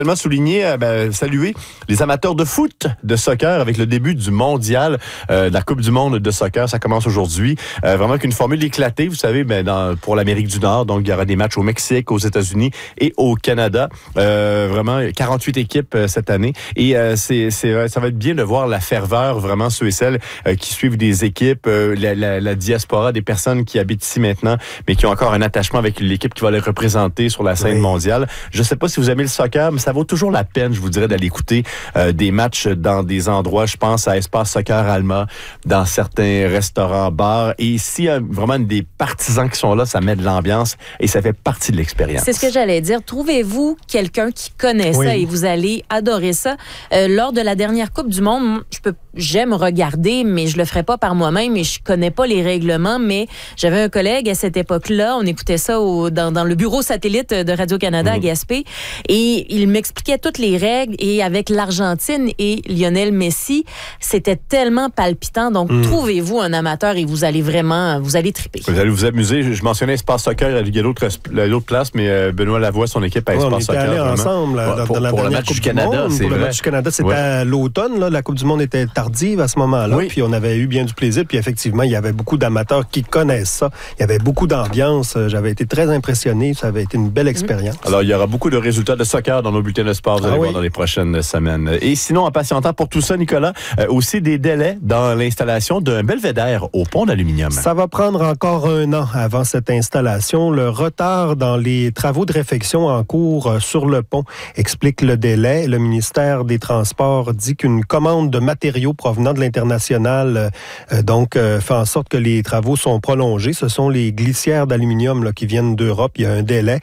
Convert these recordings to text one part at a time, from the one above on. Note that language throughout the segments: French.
Souligner, saluer les amateurs de foot, de soccer avec le début du mondial, de la Coupe du monde de soccer. Ça commence aujourd'hui. Vraiment qu'une formule éclatée, vous savez, pour l'Amérique du Nord. Donc, il y aura des matchs au Mexique, aux États-Unis et au Canada. Vraiment, 48 équipes cette année. Et ça va être bien de voir la ferveur, vraiment, ceux et celles qui suivent des équipes, la diaspora des personnes qui habitent ici maintenant, mais qui ont encore un attachement avec l'équipe qui va les représenter sur la scène mondiale. Je ne sais pas si vous aimez le soccer, mais ça vaut toujours la peine, je vous dirais, d'aller écouter des matchs dans des endroits, je pense à Espace Soccer Alma, dans certains restaurants, bars. Et s'il y a vraiment des partisans qui sont là, ça met de l'ambiance et ça fait partie de l'expérience. C'est ce que j'allais dire. Trouvez-vous quelqu'un qui connaît ça et vous allez adorer ça. Lors de la dernière Coupe du Monde, j'aime regarder, mais je le ferai pas par moi-même et je connais pas les règlements, mais j'avais un collègue à cette époque-là, on écoutait ça dans le bureau satellite de Radio-Canada à Gaspé, et il m'expliquait toutes les règles, et avec l'Argentine et Lionel Messi, c'était tellement palpitant. Donc, trouvez-vous un amateur et vous allez triper. Vous allez vous amuser. Je mentionnais Espace Soccer, il y a d'autres places, mais Benoît Lavoie, son équipe à Espace Soccer. On était allés ensemble dans la pour dernière le match Coupe du Canada, c'est pour vrai. Le match du Canada, c'était à l'automne. Là, la Coupe du monde était tardive à ce moment-là, puis on avait eu bien du plaisir. Puis effectivement, il y avait beaucoup d'amateurs qui connaissent ça. Il y avait beaucoup d'ambiance. J'avais été très impressionné. Ça avait été une belle expérience. Alors, il y aura beaucoup de résultats de soccer dans nos bulletins de sport, vous allez voir dans les prochaines semaines. Et sinon, en patientant pour tout ça, Nicolas, aussi des délais dans l'installation d'un belvédère au pont d'aluminium. Ça va prendre encore 1 an avant cette installation. Le retard dans les travaux de réfection en cours sur le pont explique le délai. Le ministère des Transports dit qu'une commande de matériaux provenant de l'international fait en sorte que les travaux sont prolongés. Ce sont les glissières d'aluminium qui viennent d'Europe. Il y a un délai.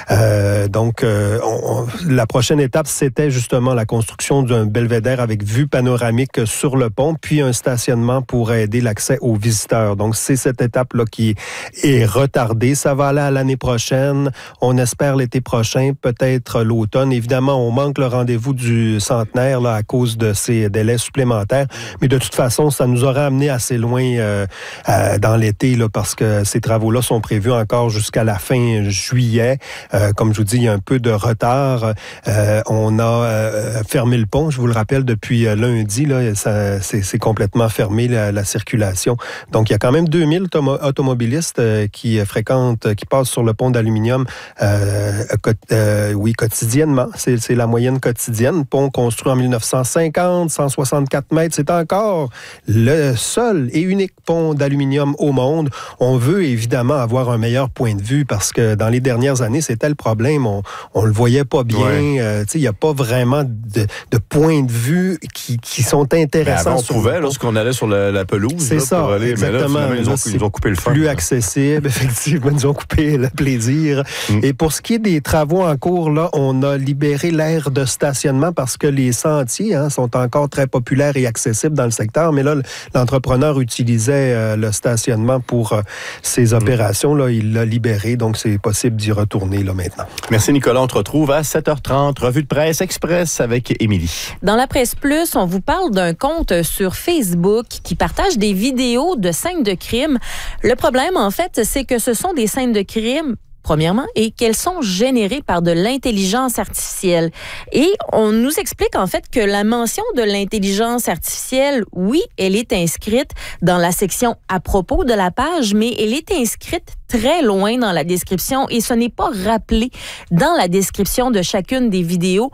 La prochaine étape, c'était justement la construction d'un belvédère avec vue panoramique sur le pont, puis un stationnement pour aider l'accès aux visiteurs. Donc, c'est cette étape-là qui est retardée. Ça va aller à l'année prochaine. On espère l'été prochain, peut-être l'automne. Évidemment, on manque le rendez-vous du centenaire à cause de ces délais supplémentaires. Mais de toute façon, ça nous aurait amené assez loin dans l'été parce que ces travaux-là sont prévus encore jusqu'à la fin juillet. Comme je vous dis, il y a un peu de retard. On a fermé le pont, je vous le rappelle, depuis lundi. C'est complètement fermé, la circulation. Donc, il y a quand même 2000 automobilistes qui passent sur le pont d'aluminium quotidiennement. C'est la moyenne quotidienne. Pont construit en 1950, 164 mètres. C'est encore le seul et unique pont d'aluminium au monde. On veut évidemment avoir un meilleur point de vue parce que dans les dernières années, c'était le problème. On le voyait pas bien. Il n'y a pas vraiment de points de vue qui sont intéressants. Avant, on pouvait lorsqu'on allait sur la pelouse. C'est ça, pour aller, exactement. Mais là, ils ont coupé le fun. Plus accessible, effectivement. Ils ont coupé le plaisir. Et pour ce qui est des travaux en cours, on a libéré l'aire de stationnement parce que les sentiers sont encore très populaires et accessibles dans le secteur. Mais là, l'entrepreneur utilisait le stationnement pour ses opérations. Là, il l'a libéré, donc c'est possible d'y retourner maintenant. Merci Nicolas. On te retrouve à 7h30. Revue de presse express avec Émilie. Dans la presse plus, on vous parle d'un compte sur Facebook qui partage des vidéos de scènes de crime. Le problème, en fait, c'est que ce sont des scènes de crime premièrement, et qu'elles sont générées par de l'intelligence artificielle. Et on nous explique en fait que la mention de l'intelligence artificielle, oui, elle est inscrite dans la section à propos de la page, mais elle est inscrite très loin dans la description et ce n'est pas rappelé dans la description de chacune des vidéos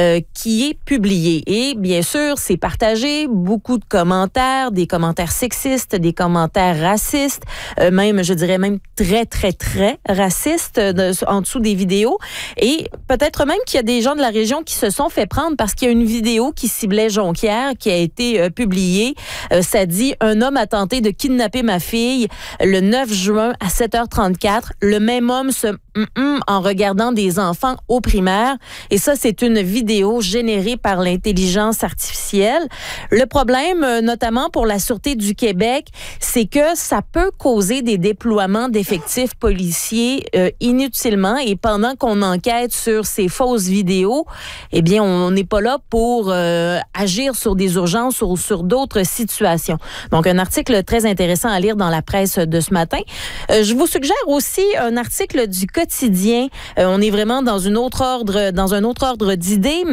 qui est publiée. Et bien sûr, c'est partagé, beaucoup de commentaires, des commentaires sexistes, des commentaires racistes, même, je dirais même très, très, très racistes en dessous des vidéos. Et peut-être même qu'il y a des gens de la région qui se sont fait prendre parce qu'il y a une vidéo qui ciblait Jonquière qui a été publiée. Ça dit « Un homme a tenté de kidnapper ma fille le 9 juin à 7h34. Le même homme se en regardant des enfants au primaire. » Et ça, c'est une vidéo générée par l'intelligence artificielle. Le problème, notamment pour la Sûreté du Québec, c'est que ça peut causer des déploiements d'effectifs policiers inutilement. Et pendant qu'on enquête sur ces fausses vidéos, eh bien, on n'est pas là pour agir sur des urgences ou sur d'autres situations. Donc, un article très intéressant à lire dans la presse de ce matin. Je vous suggère aussi un article du quotidien quotidien. On est vraiment dans un autre ordre d'idées.